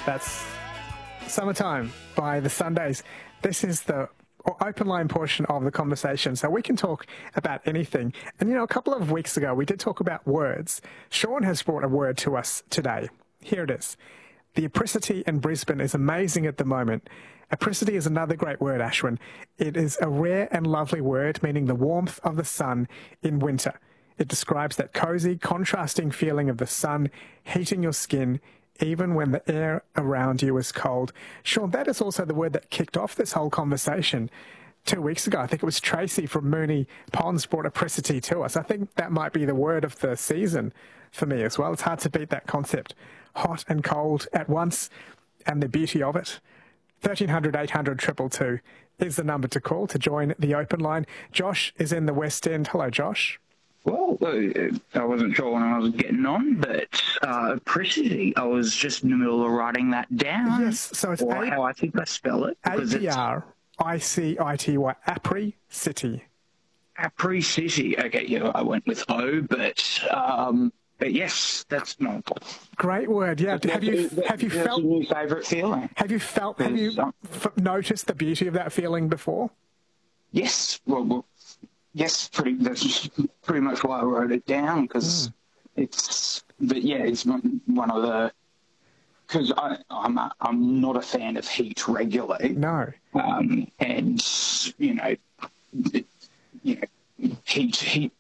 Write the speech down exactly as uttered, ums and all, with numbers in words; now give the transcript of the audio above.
That's Summertime by the Sundays. This is the open line portion of the conversation, so we can talk about anything. And, you know, a couple of weeks ago, we did talk about words. Sean has brought a word to us today. Here it is. The apricity in Brisbane is amazing at the moment. Apricity is another great word, Ashwin. It is a rare and lovely word meaning the warmth of the sun in winter. It describes that cosy, contrasting feeling of the sun heating your skin even when the air around you is cold. Sean, that is also the word that kicked off this whole conversation two weeks ago. I think it was Tracy from Moonee Ponds brought apricity to us. I think that might be the word of the season for me as well. It's hard to beat that concept. Hot and cold at once, and the beauty of it. thirteen hundred, eight hundred, two two two is the number to call to join the open line. Josh is in the West End. Hello, Josh. Well, I wasn't sure when I was getting on, but uh, apricity, I was just in the middle of writing that down. Yes, so it's or a- how I think I spell it. A P R I C I T Y, Apricity. Apricity. Okay, yeah, I went with O, but um, but yes, that's not. Great word. Yeah. Have you have you That's felt a new favourite feeling? have you felt have you f- noticed the beauty of that feeling before? Yes. Well, well yes. Pretty. That's pretty much why I wrote it down, because mm. it's. But yeah, it's one one of the. Because I'm a, I'm not a fan of heat regularly. No. Um, and you know, it, you know, heat heat